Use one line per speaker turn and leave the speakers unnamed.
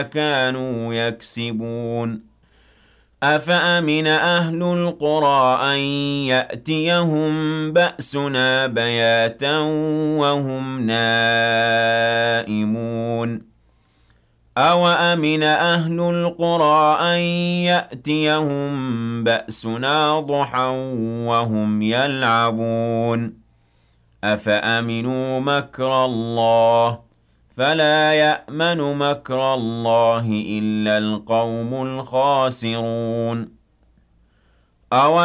كانوا يكسبون أفأمن أهل القرى أن يأتيهم بأسنا بياتا وهم نائمون أوأمن أهل القرى أن يأتيهم بأسنا ضحى وهم يلعبون أفأمنوا مكر الله فلا يأمن مكر الله إلا القوم الخاسرون